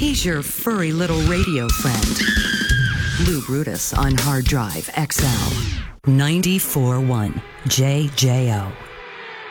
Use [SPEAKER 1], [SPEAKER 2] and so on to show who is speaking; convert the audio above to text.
[SPEAKER 1] He's your furry little radio friend. Lou Brutus on Hard Drive XL. 94.1 JJO.